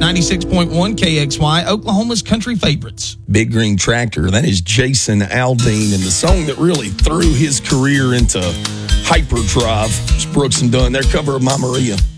96.1 KXY, Oklahoma's country favorites. Big Green Tractor, that is Jason Aldean, and the song that really threw his career into hyperdrive was Brooks and Dunn, their cover of My Maria.